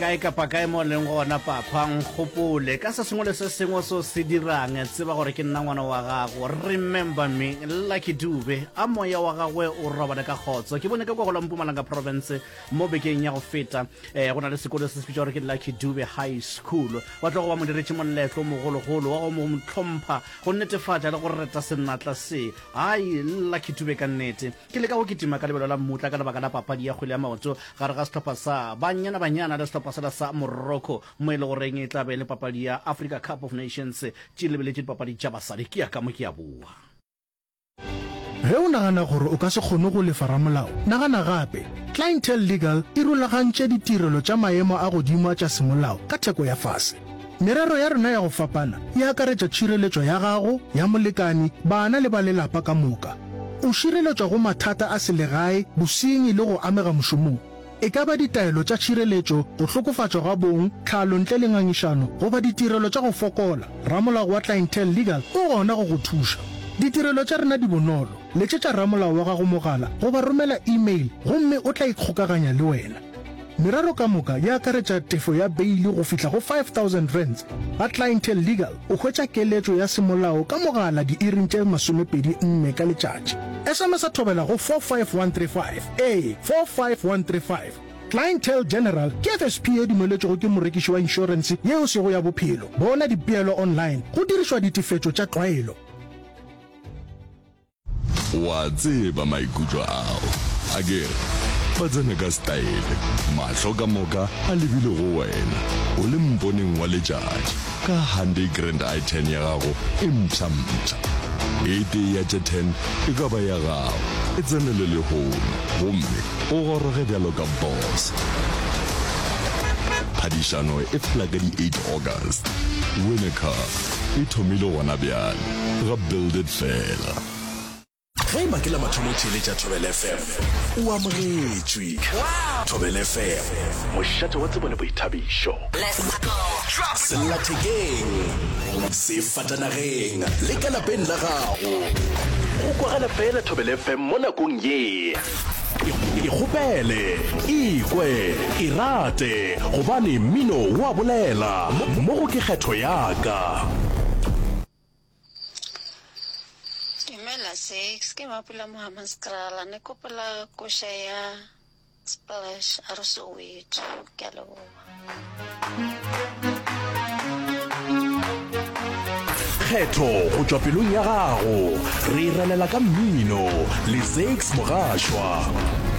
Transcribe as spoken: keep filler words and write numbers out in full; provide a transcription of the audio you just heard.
kae kapa kae mo leng gona paphang gopole ka se sengwe le se sengwe so se dirang tseba gore ke nna ngwana wa gago remember me Lucky Dube a moya wa gagwe o robana ka khotso ke bone ka go gola Mpumalanga province mo bekeng ya go feta eh gona le sekolo se se bitsa gore ke Lucky Dube High School wa tlo go ba mo diretse mo letlo mo gologolo wa go mo mtlhompha go netefatsa le go reta senatla se ai Lucky Dube ka nnete ke le ka go kitima ka lebelo la mmutla ka lebaka la papadi ya kgwele ya maoto gare ga stopper sa banyana banyana le stopper sa sa Morocco mo ile go reng e tla be le papadi ya Africa Cup of Nations tse lebeletse papadi tša basadi ke ya ka mo ke ya bua ge o nagana gore o ka se kgone go lefa ramolao nagana gape Clientele Legal e rulagantše ditirelo tša maemo a godimo tša semolao ka theko ya fase merero ya rena ya go fapana e akaretša tšhireletšo ya gago ya molekani bana le ba lelapa ka moka o šireletšwa go mathata a selegae bosenyi le go amega mošomong e ka ba ditaelo tša tšhireletšo go hlokofatšwa ga bong tlhalo ntle le ngangišano goba ditirelo tša go fokola ramolao wa Clientele Legal o gona go go thuša ditirelo tša rena di bonolo letšetša ramolao wa gago mogala goba romela email gomme o tla ikgokaganya le wena merero ka moka ya akaretša tefo ya beili go fihla go five thousand rands ga Clientele Legal o hwetša keletšo ya semolao ka mogala di-iring tše masomepedi nne ka letšatši S M S a thobela go four five one three five a four five one three five Clientele General ke F S P e dumeletšego ke morekiši wa insurance yeo sego ya bophelo bona dipeelo online go dirišwa ditefetšo tša tlwaelo wa tseba maikutlo ao a kere ba tsena ka style mahlo ka moka a lebile go wena o le mponeng wa letšatši ka Hyundai Grand i ten ya gago e mpšhampša eight ya tše ten e ka ba ya gago e tsenele lehono gomme o goroge bjalo ka boss phadišano e fela ka di-eight August win a car e thomile gona bjale ga build it fela ge makela mathomo theletša Thobela F M o amogetšwe Thobela F M mošate wa tsebo le boithabišo sellathekeng sefatanageng le ka lapeng la gago go kwagala fela Thobela F M mo nakong ye ikgopele ikwe irate gobane mmino wa bolela mo go ke kgetho yaka six ke mapula Mohammed Skrala ne kopela kosha ya Splash a re Soweto ke a leboga kgetho go tšwa pelong ya gago re irelela ka mmino le six mogashwa